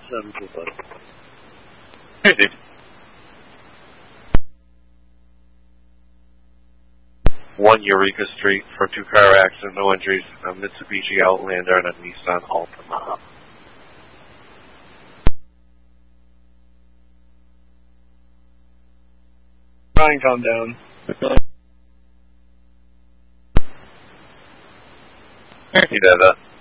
725. Hey, dude. One Eureka Street for 2-car accident, no injuries, a Mitsubishi Outlander and a Nissan Altima. Brian, calm down. He did that.